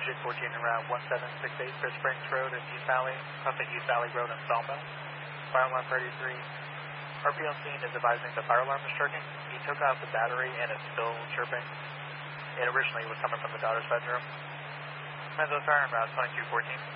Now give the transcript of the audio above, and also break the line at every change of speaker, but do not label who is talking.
Digit 14 around 1768 Chris Springs Road in East Valley, off the East Valley Road in Sawmill. Fire alarm 33. RP on scene is advising the fire alarm is tripping. He took out the battery and it's still chirping. It originally was coming from the daughter's bedroom. Menzo Siren route 2214.